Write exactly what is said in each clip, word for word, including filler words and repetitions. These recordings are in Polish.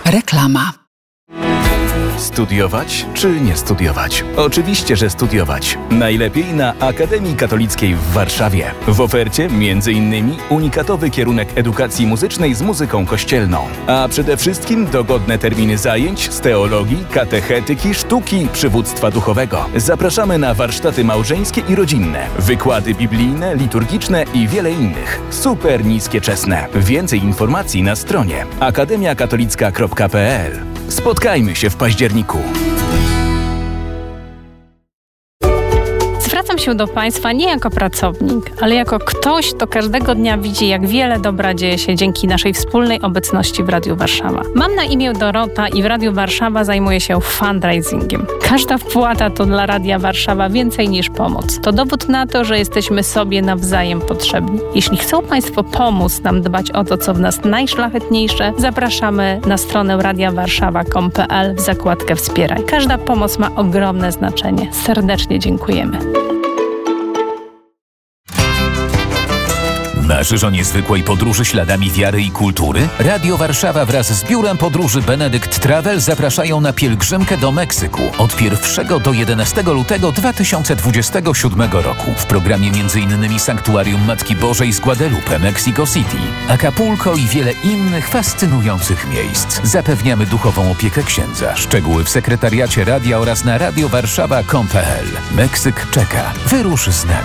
Reklama. Studiować czy nie studiować? Oczywiście, że studiować. Najlepiej na Akademii Katolickiej w Warszawie. W ofercie między innymi unikatowy kierunek edukacji muzycznej z muzyką kościelną. A przede wszystkim dogodne terminy zajęć z teologii, katechetyki, sztuki, przywództwa duchowego. Zapraszamy na warsztaty małżeńskie i rodzinne, wykłady biblijne, liturgiczne i wiele innych. Super niskie czesne. Więcej informacji na stronie akademia katolicka kropka p l. Spotkajmy się w październiku. Zwracam się do Państwa nie jako pracownik, ale jako ktoś, kto każdego dnia widzi, jak wiele dobra dzieje się dzięki naszej wspólnej obecności w Radiu Warszawa. Mam na imię Dorota i w Radiu Warszawa zajmuję się fundraisingiem. Każda wpłata to dla Radia Warszawa więcej niż pomoc. To dowód na to, że jesteśmy sobie nawzajem potrzebni. Jeśli chcą Państwo pomóc nam dbać o to, co w nas najszlachetniejsze, zapraszamy na stronę radia warszawa kropka com kropka p l w zakładkę Wspieraj. Każda pomoc ma ogromne znaczenie. Serdecznie dziękujemy. Marzysz o niezwykłej podróży śladami wiary i kultury? Radio Warszawa wraz z biurem podróży Benedict Travel zapraszają na pielgrzymkę do Meksyku od pierwszego do jedenastego lutego dwa tysiące dwudziestego siódmego roku. W programie m.in. Sanktuarium Matki Bożej z Guadalupe, Mexico City, Acapulco i wiele innych fascynujących miejsc. Zapewniamy duchową opiekę księdza. Szczegóły w sekretariacie radia oraz na radio warszawa kropka com kropka p l. Meksyk czeka. Wyrusz z nami.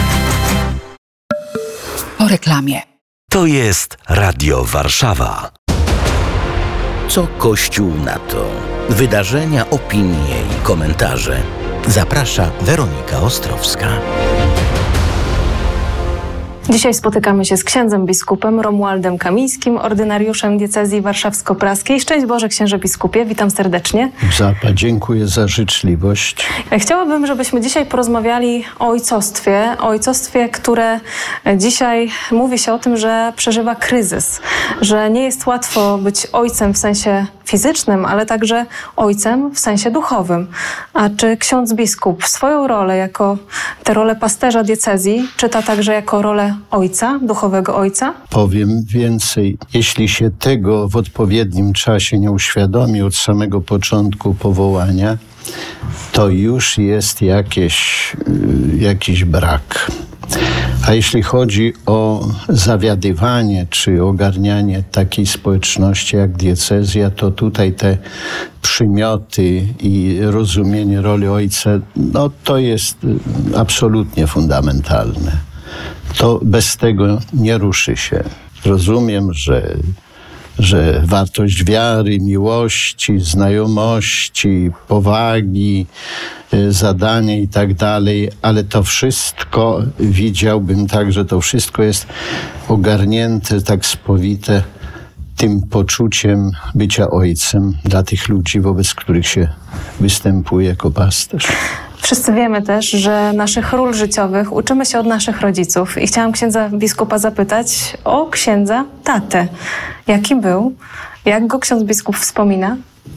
Po reklamie. To jest Radio Warszawa. Co Kościół na to? Wydarzenia, opinie i komentarze. Zaprasza Weronika Ostrowska. Dzisiaj spotykamy się z księdzem biskupem Romualdem Kamińskim, ordynariuszem diecezji warszawsko-praskiej. Szczęść Boże, księże biskupie, witam serdecznie. Zapa, dziękuję za życzliwość. Chciałabym, żebyśmy dzisiaj porozmawiali o ojcostwie, o ojcostwie, które dzisiaj mówi się o tym, że przeżywa kryzys, że nie jest łatwo być ojcem w sensie fizycznym, ale także ojcem w sensie duchowym. A czy ksiądz biskup swoją rolę jako tę rolę pasterza diecezji czyta także jako rolę ojca, duchowego ojca? Powiem więcej. Jeśli się tego w odpowiednim czasie nie uświadomi od samego początku powołania, to już jest jakieś, jakiś brak. A jeśli chodzi o zawiadywanie czy ogarnianie takiej społeczności jak diecezja, to tutaj te przymioty i rozumienie roli ojca, no to jest absolutnie fundamentalne. To bez tego nie ruszy się. Rozumiem, że, że wartość wiary, miłości, znajomości, powagi, zadanie i tak dalej, ale to wszystko, widziałbym tak, że to wszystko jest ogarnięte, tak spowite tym poczuciem bycia ojcem dla tych ludzi, wobec których się występuje jako pasterz. Wszyscy wiemy też, że naszych ról życiowych uczymy się od naszych rodziców. I chciałam księdza biskupa zapytać o księdza tatę. Jaki był? Jak go ksiądz biskup wspomina?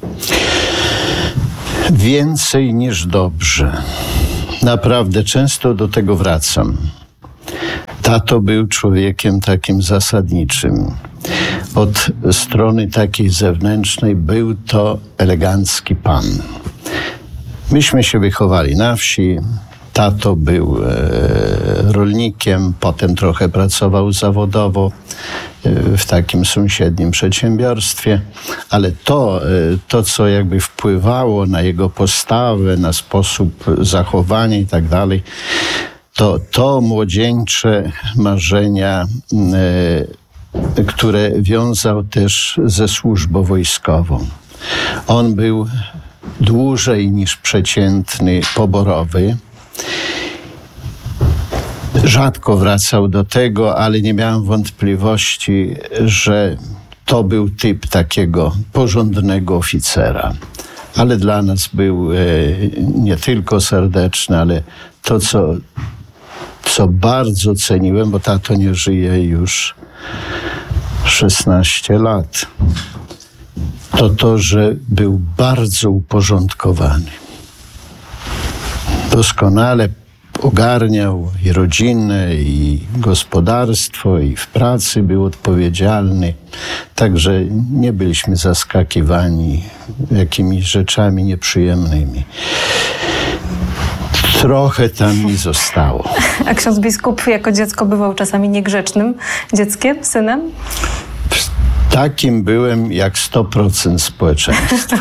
Więcej niż dobrze. Naprawdę często do tego wracam. Tato był człowiekiem takim zasadniczym. Od strony takiej zewnętrznej był to elegancki pan. Myśmy się wychowali na wsi. Tato był e, rolnikiem, potem trochę pracował zawodowo e, w takim sąsiednim przedsiębiorstwie, ale to, e, to, co jakby wpływało na jego postawę, na sposób zachowania i tak dalej, to, to młodzieńcze marzenia, e, które wiązał też ze służbą wojskową. On był dłużej niż przeciętny poborowy. Rzadko wracał do tego, ale nie miałem wątpliwości, że to był typ takiego porządnego oficera. Ale dla nas był e, nie tylko serdeczny, ale to, co, co bardzo ceniłem, bo tato nie żyje już szesnaście lat, to to, że był bardzo uporządkowany. Doskonale ogarniał i rodzinę, i gospodarstwo, i w pracy był odpowiedzialny. Także nie byliśmy zaskakiwani jakimiś rzeczami nieprzyjemnymi. Trochę tam mi zostało. A ksiądz biskup jako dziecko bywał czasami niegrzecznym dzieckiem, synem? Takim byłem jak sto procent społeczeństwa.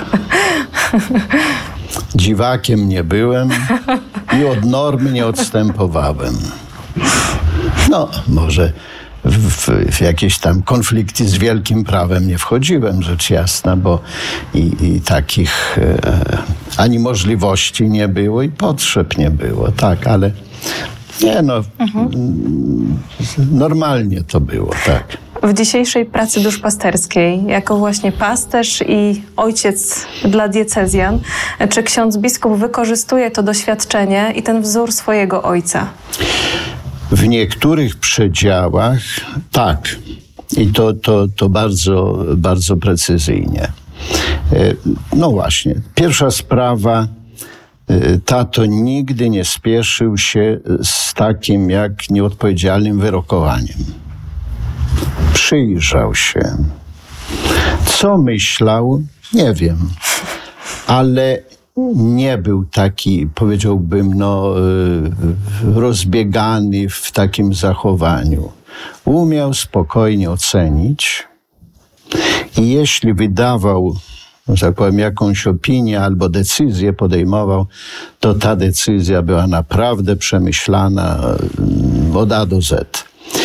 Dziwakiem nie byłem i od normy nie odstępowałem. No, może w, w, w jakieś tam konflikty z wielkim prawem nie wchodziłem, rzecz jasna, bo i, i takich e, ani możliwości nie było i potrzeb nie było, tak, ale nie no, mhm. normalnie to było, tak. W dzisiejszej pracy duszpasterskiej, jako właśnie pasterz i ojciec dla diecezjan, czy ksiądz biskup wykorzystuje to doświadczenie i ten wzór swojego ojca? W niektórych przedziałach tak. I to, to, to bardzo, bardzo precyzyjnie. No właśnie, pierwsza sprawa. Tato nigdy nie spieszył się z takim jak nieodpowiedzialnym wyrokowaniem. Przyjrzał się. Co myślał? Nie wiem. Ale nie był taki, powiedziałbym, no, rozbiegany w takim zachowaniu. Umiał spokojnie ocenić i jeśli wydawał, że tak powiem, jakąś opinię albo decyzję podejmował, to ta decyzja była naprawdę przemyślana od A do Z.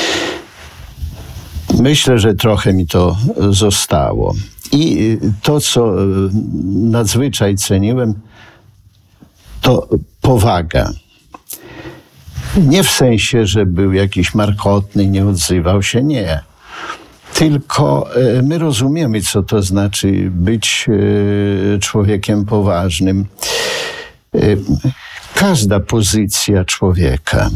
Myślę, że trochę mi to zostało. I to, co nadzwyczaj ceniłem, to powaga. Nie w sensie, że był jakiś markotny, nie odzywał się, nie. Tylko my rozumiemy, co to znaczy być człowiekiem poważnym. Każda pozycja człowieka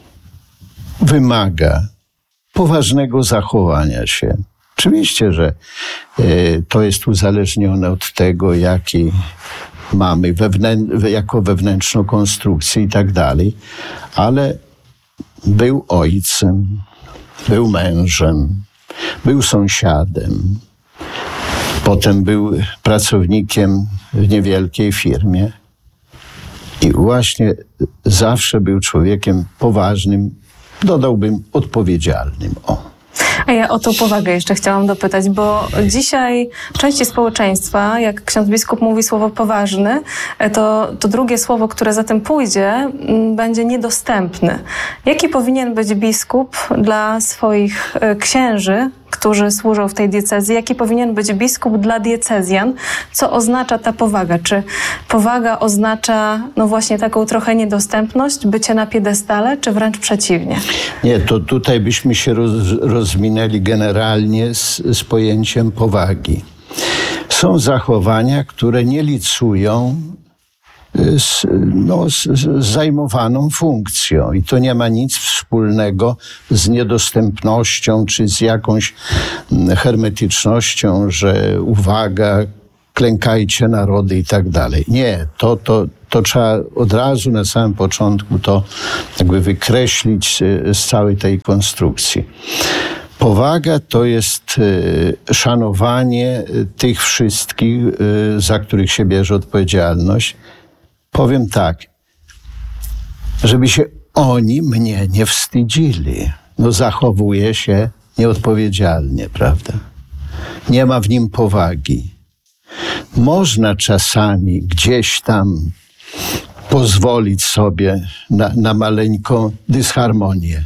wymaga poważnego zachowania się. Oczywiście, że to jest uzależnione od tego, jaki mamy wewnę- jako wewnętrzną konstrukcję i tak dalej, ale był ojcem, był mężem, był sąsiadem, potem był pracownikiem w niewielkiej firmie i właśnie zawsze był człowiekiem poważnym, dodałbym odpowiedzialnym. O. A ja o tą powagę jeszcze chciałam dopytać, bo dzisiaj części społeczeństwa, jak ksiądz biskup mówi słowo poważny, to, to drugie słowo, które za tym pójdzie, będzie niedostępny. Jaki powinien być biskup dla swoich księży, którzy służą w tej diecezji? Jaki powinien być biskup dla diecezjan? Co oznacza ta powaga? Czy powaga oznacza no właśnie taką trochę niedostępność, bycie na piedestale, czy wręcz przeciwnie? Nie, to tutaj byśmy się roz, rozwinęli generalnie z, z pojęciem powagi. Są zachowania, które nie licują z, no, z, z zajmowaną funkcją. I to nie ma nic wspólnego z niedostępnością, czy z jakąś hermetycznością, że uwaga, klękajcie narody i tak dalej. Nie, to, to, to trzeba od razu na samym początku to jakby wykreślić z całej tej konstrukcji. Powaga to jest szanowanie tych wszystkich, za których się bierze odpowiedzialność. Powiem tak, żeby się oni mnie nie wstydzili. No zachowuje się nieodpowiedzialnie, prawda? Nie ma w nim powagi. Można czasami gdzieś tam pozwolić sobie na, na maleńką dysharmonię,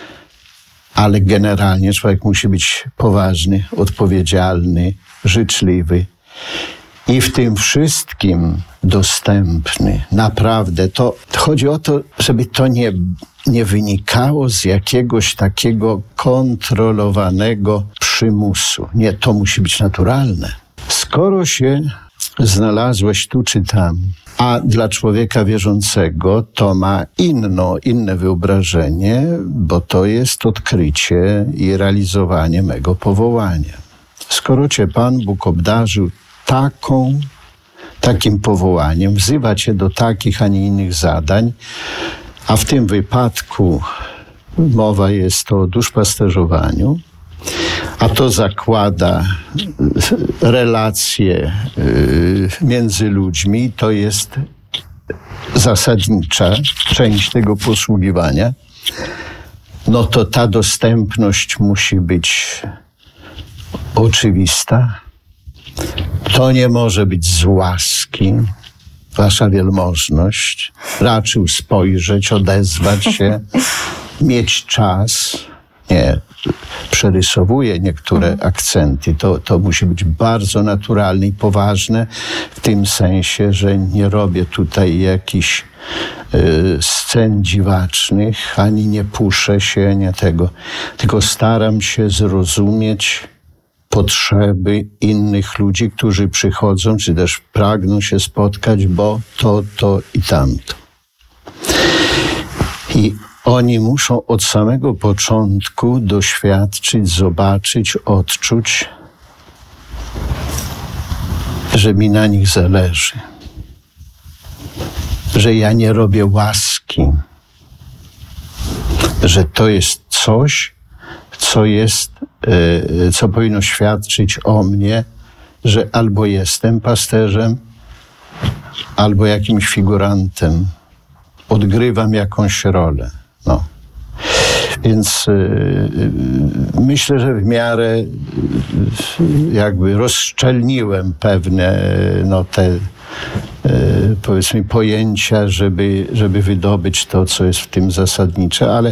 ale generalnie człowiek musi być poważny, odpowiedzialny, życzliwy i w tym wszystkim dostępny. Naprawdę. To chodzi o to, żeby to nie, nie wynikało z jakiegoś takiego kontrolowanego przymusu. Nie, to musi być naturalne. Skoro się znalazłeś tu czy tam, a dla człowieka wierzącego to ma inno, inne wyobrażenie, bo to jest odkrycie i realizowanie mego powołania. Skoro cię Pan Bóg obdarzył taką, takim powołaniem, wzywa cię do takich, a nie innych zadań, a w tym wypadku mowa jest o duszpasterzowaniu, a to zakłada relacje między ludźmi, to jest zasadnicza część tego posługiwania, no to ta dostępność musi być oczywista. To nie może być z łaski. Wasza wielmożność, raczył spojrzeć, odezwać się, mieć czas. Nie, przerysowuję niektóre mhm. akcenty. To, to musi być bardzo naturalne i poważne w tym sensie, że nie robię tutaj jakichś y, scen dziwacznych, ani nie puszę się, nie tego. Tylko staram się zrozumieć potrzeby innych ludzi, którzy przychodzą, czy też pragną się spotkać, bo to, to i tamto. I oni muszą od samego początku doświadczyć, zobaczyć, odczuć, że mi na nich zależy. Że ja nie robię łaski. Że to jest coś, co jest, co powinno świadczyć o mnie, że albo jestem pasterzem, albo jakimś figurantem. Odgrywam jakąś rolę. No. Więc yy, myślę, że w miarę yy, jakby rozszczelniłem pewne no, te yy, powiedzmy pojęcia, żeby, żeby wydobyć to, co jest w tym zasadnicze, ale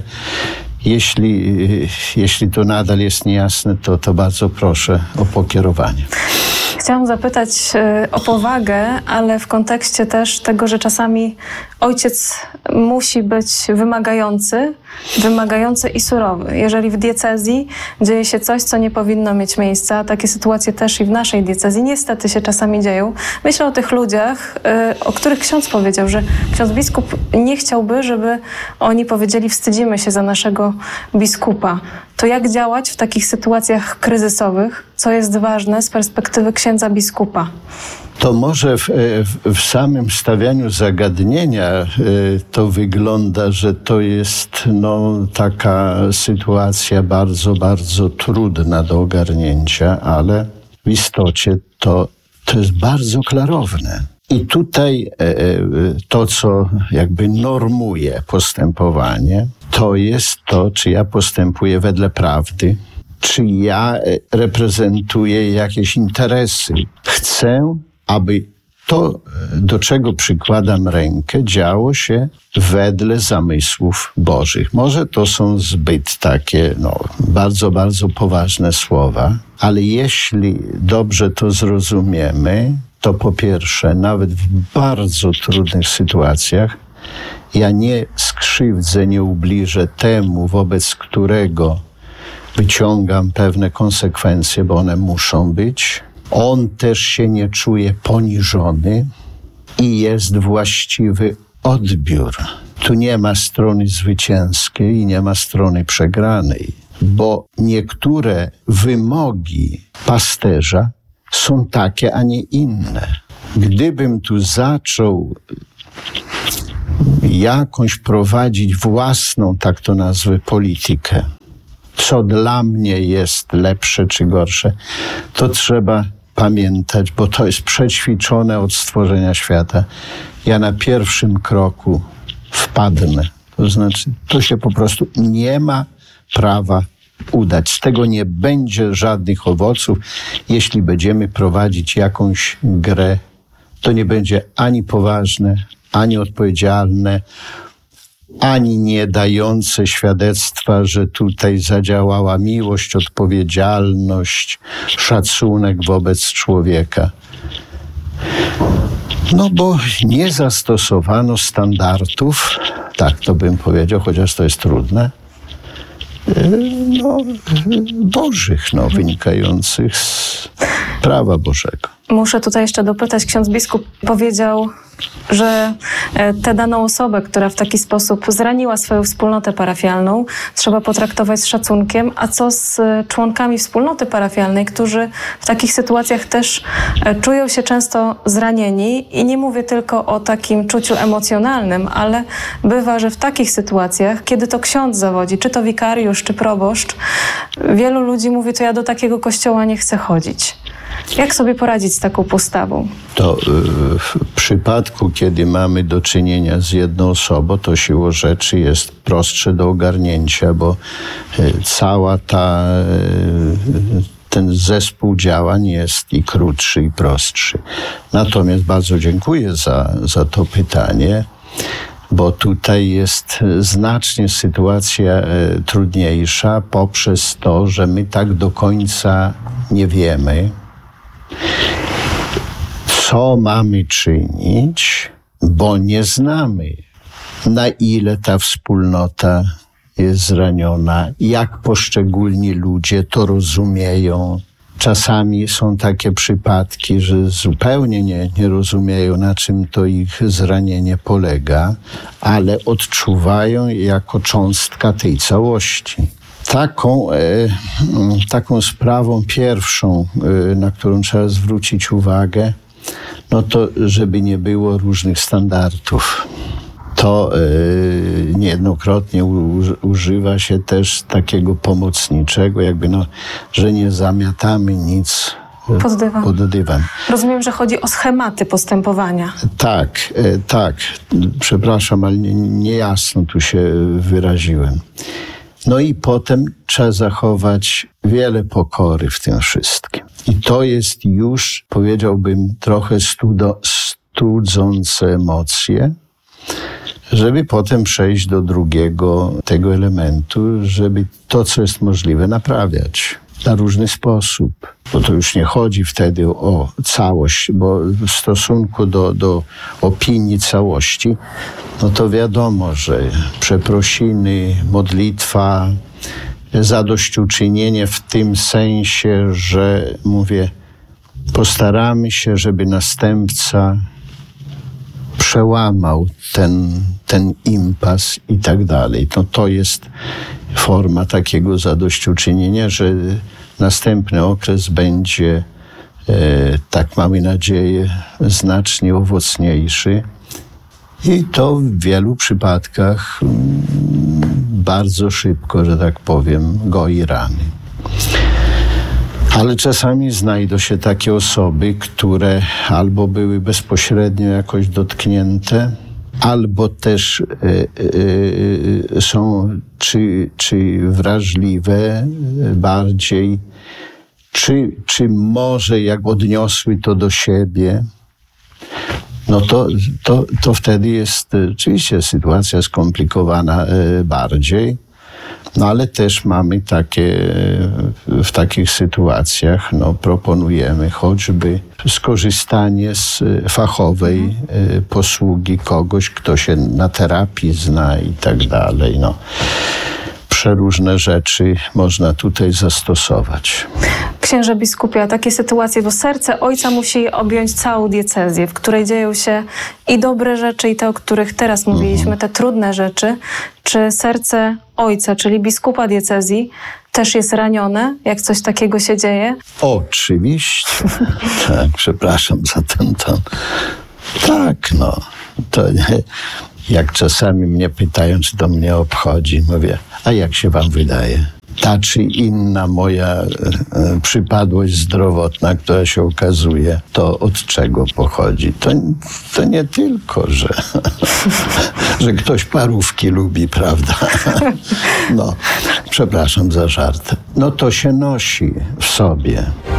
jeśli, yy, jeśli to nadal jest niejasne, to, to bardzo proszę o pokierowanie. Chciałam zapytać o powagę, ale w kontekście też tego, że czasami ojciec musi być wymagający, wymagający i surowy. Jeżeli w diecezji dzieje się coś, co nie powinno mieć miejsca, takie sytuacje też i w naszej diecezji niestety się czasami dzieją. Myślę o tych ludziach, o których ksiądz powiedział, że ksiądz biskup nie chciałby, żeby oni powiedzieli: wstydzimy się za naszego biskupa. To jak działać w takich sytuacjach kryzysowych? Co jest ważne z perspektywy księdza biskupa? To może w, w, w samym stawianiu zagadnienia to wygląda, że to jest no, taka sytuacja bardzo, bardzo trudna do ogarnięcia, ale w istocie to, to jest bardzo klarowne. I tutaj to, co jakby normuje postępowanie, to jest to, czy ja postępuję wedle prawdy, czy ja reprezentuję jakieś interesy. Chcę, aby to, do czego przykładam rękę, działo się wedle zamysłów Bożych. Może to są zbyt takie, no, bardzo, bardzo poważne słowa, ale jeśli dobrze to zrozumiemy, to po pierwsze, nawet w bardzo trudnych sytuacjach, ja nie skrzywdzę, nie ubliżę temu, wobec którego wyciągam pewne konsekwencje, bo one muszą być. On też się nie czuje poniżony i jest właściwy odbiór. Tu nie ma strony zwycięskiej i nie ma strony przegranej, bo niektóre wymogi pasterza są takie, a nie inne. Gdybym tu zaczął jakąś prowadzić własną, tak to nazwę, politykę, co dla mnie jest lepsze czy gorsze, to trzeba pamiętać, bo to jest przećwiczone od stworzenia świata. Ja na pierwszym kroku wpadnę. To znaczy, to się po prostu nie ma prawa udać. Z tego nie będzie żadnych owoców. Jeśli będziemy prowadzić jakąś grę, to nie będzie ani poważne, ani odpowiedzialne, ani nie dające świadectwa, że tutaj zadziałała miłość, odpowiedzialność, szacunek wobec człowieka. No bo nie zastosowano standardów, tak to bym powiedział, chociaż to jest trudne, no, bożych, no, wynikających z prawa Bożego. Muszę tutaj jeszcze dopytać, ksiądz biskup powiedział, że tę daną osobę, która w taki sposób zraniła swoją wspólnotę parafialną, trzeba potraktować z szacunkiem, a co z członkami wspólnoty parafialnej, którzy w takich sytuacjach też czują się często zranieni i nie mówię tylko o takim czuciu emocjonalnym, ale bywa, że w takich sytuacjach, kiedy to ksiądz zawodzi, czy to wikariusz, czy proboszcz, wielu ludzi mówi, to ja do takiego kościoła nie chcę chodzić. Jak sobie poradzić z taką postawą? To w przypadku, kiedy mamy do czynienia z jedną osobą, to siłą rzeczy jest prostsze do ogarnięcia, bo cała ta, ten zespół działań jest i krótszy, i prostszy. Natomiast bardzo dziękuję za, za to pytanie, bo tutaj jest znacznie sytuacja trudniejsza poprzez to, że my tak do końca nie wiemy, co mamy czynić, bo nie znamy, na ile ta wspólnota jest zraniona, jak poszczególni ludzie to rozumieją. Czasami są takie przypadki, że zupełnie nie, nie rozumieją, na czym to ich zranienie polega, ale odczuwają je jako cząstka tej całości. Taką, e, taką sprawą pierwszą, e, na którą trzeba zwrócić uwagę, no to żeby nie było różnych standardów. To e, niejednokrotnie u, używa się też takiego pomocniczego, jakby no, że nie zamiatamy nic pod dywan. pod dywan. Rozumiem, że chodzi o schematy postępowania. Tak, e, tak. Przepraszam, ale nie, niejasno tu się wyraziłem. No i potem trzeba zachować wiele pokory w tym wszystkim. I to jest już, powiedziałbym, trochę studo, studzące emocje, żeby potem przejść do drugiego tego elementu, żeby to, co jest możliwe, naprawiać na różny sposób. Bo to już nie chodzi wtedy o całość, bo w stosunku do, do opinii całości, no to wiadomo, że przeprosiny, modlitwa, zadośćuczynienie w tym sensie, że mówię, postaramy się, żeby następca przełamał ten, ten impas i tak dalej. No to jest forma takiego zadośćuczynienia, że następny okres będzie, e, tak mamy nadzieję, znacznie owocniejszy. I to w wielu przypadkach m, bardzo szybko, że tak powiem, goi rany. Ale czasami znajdą się takie osoby, które albo były bezpośrednio jakoś dotknięte, albo też y, y, są czy, czy wrażliwe bardziej, czy, czy może jak odniosły to do siebie, no to, to, to wtedy jest oczywiście sytuacja skomplikowana y, bardziej. No ale też mamy takie, w takich sytuacjach, no proponujemy choćby skorzystanie z fachowej posługi kogoś, kto się na terapii zna i tak dalej. No, przeróżne rzeczy można tutaj zastosować. Księże biskupie, a takie sytuacje, bo serce ojca musi objąć całą diecezję, w której dzieją się i dobre rzeczy, i te, o których teraz mówiliśmy, mhm. te trudne rzeczy. Czy serce ojca, czyli biskupa diecezji, też jest ranione, jak coś takiego się dzieje? Oczywiście. Tak, przepraszam za ten ton. Tak, no. To nie, jak czasami mnie pytają, czy to mnie obchodzi, mówię, a jak się wam wydaje? Ta czy inna moja e, przypadłość zdrowotna, która się okazuje, to od czego pochodzi? To, to nie tylko, że, że ktoś parówki lubi, prawda? No, przepraszam za żart. No to się nosi w sobie.